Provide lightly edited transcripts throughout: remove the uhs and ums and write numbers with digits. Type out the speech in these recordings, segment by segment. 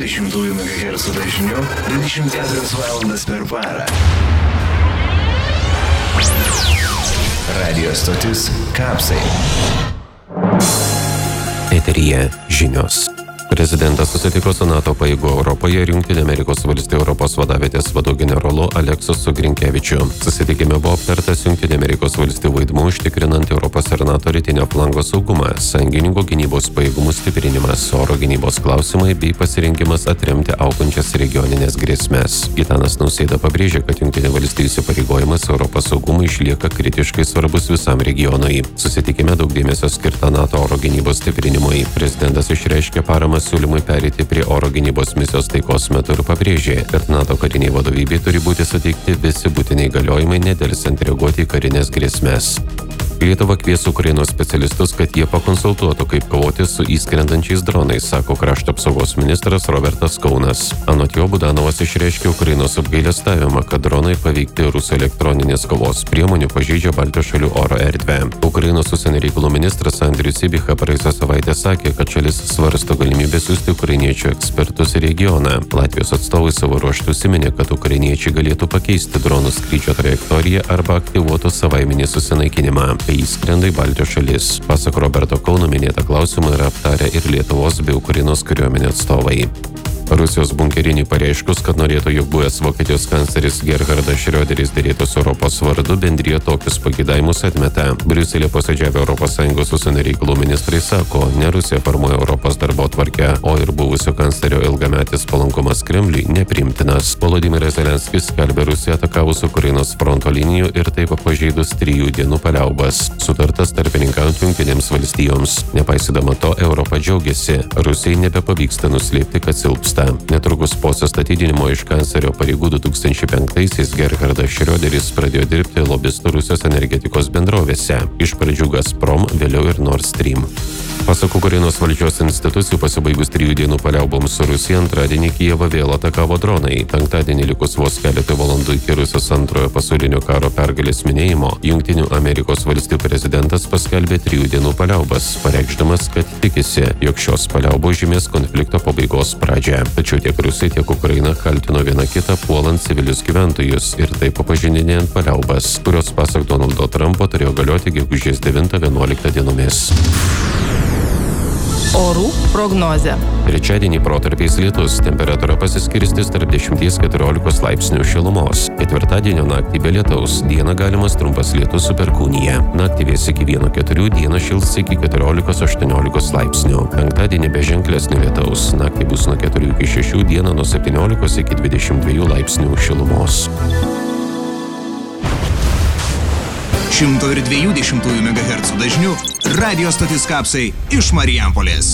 102,2 MHz dažniu 24 valandas per parą. Radio stotis Kapsai. Eteryje žinios. Prezidentas susitiko su NATO pajėgų Europoje ir Jungtinių Amerikos valstijų Europos vadavietės vadu generolu Aleksu Grinkevičiu. Susitikime buvo aptartas Jungtinių Amerikos valstijų vaidmuo užtikrinant Europos ir NATO rytinio flango saugumą, sąjungininkų gynybos pajėgumų stiprinimas, oro gynybos klausimai bei pasirinkimas atremti augančias regioninės grėsmės. Gitanas Nausėda pabrėžė, kad Jungtinių valstijų įsipareigojimas Europos saugumui išlieka kritiškai svarbus visam regionui. Susitikime daug dėmesio skirta NATO oro gynybos stiprinimui. Prezidentas išreiškė paramą siūlymui pereiti prie oro gynybos misijos taikos metu ir pabrėžė, kad NATO kariniai vadovybei turi būti suteikti visi būtini įgaliojimai nedelsiant reaguoti į karinės grėsmes. Lietuva kvies Ukrainos specialistus, kad jie pakonsultuotų, kaip kovoti su įskrendančiais dronais, sako krašto apsaugos ministras Robertas Kaunas. Anot jo, Budanovas išreiškė Ukrainos apgailestavimą, kad dronai paveikti Rusų elektroninės kovos priemonių pažeidžia Baltijos šalių oro erdvę. Ukrainos užsienio reikalų ministras Andrius Sybiha praėjusią savaitę sakė, kad šalis svarsto galimybę siųsti ukrainiečių ekspertus į regioną. Latvijos atstovai savo ruožtu užsiminė, kad ukrainiečiai galėtų pakeisti dronų skrydžio trajektoriją arba aktyvuotų savaiminį susinaikinimą, kai įskrenda į Baltijos šalis. Pasak Roberto Kauno, minėtą klausimą yra aptarę ir Lietuvos bei Ukrainos kariuomenės atstovai. Rusijos bunkeriniui pareiškus, kad norėtų, jog buvęs Vokietijos kancleris Gerhardas Schröderis derėtųs Europos vardu, bendrija tokius pageidavimus atmeta. Briuselyje posėdžiavę ES užsienio reikalų ministrai sako, ne Rusija formuoja Europos darbotvarkę, o ir buvusio kanclerio ilgametis palankumas Kremliui nepriimtinas. Volodymyras Zelenskis skelbė Rusiją atakavus Ukrainos fronto linijų ir taip pažeidus 3 dienų paliaubas. Sutartas tarpininkaujant Jungtinėms valstijoms. Nepaisydama to, Europa džiaugiasi. Rusijai nebepavyksta nuslėpti, kad silpsta. Netrukus po atsistatydinimo iš kanclerio pareigų 2005-aisiais Gerhardas Schröderis pradėjo dirbti lobistų Rusijos energetikos bendrovėse. Iš pradžių Gazprom, vėliau ir Nord Stream. Pasak Ukrainos valdžios institucijų, pasibaigus 3 dienų paliauboms su Rusija, antradienį Kijevą vėl atakavo dronai. Penktadienį likus vos keletą valandų iki Rusijos antrojo pasaulinio karo pergalės minėjimo, Jungtinių Amerikos valstijų prezidentas paskelbė 3 dienų paliaubas, pareikšdamas, kad tikisi, jog šios paliaubos žymės konflikto pabaigos pradžią. Tačiau tiek Rusija, tiek Ukraina kaltino viena kitą puolant civilius gyventojus ir taip pažeidinėjant paliaubas, kurios pasak Donaldo Trumpo turėjo galioti gegužės 9-11 dienomis. Orų prognozė. Trečiadienį protarpiais lietus, temperatūra pasiskirstys tarp 10-14 laipsnių šilumos. Ketvirtadienio naktį be lietaus, dieną galimas trumpas lietus su perkūnija. Naktį vės iki 1-4, dieną šils iki 14-18 laipsnių. Penktadienį be ženklesnio lietaus, naktį bus nuo 4 iki 6, dieną nuo 17 iki 22 laipsnių šilumos. 102,2 MHz dažniu radio stotis Kapsai iš Marijampolės.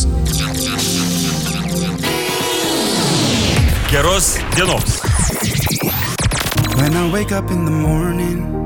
Geros dienos. When I wake up in the morning,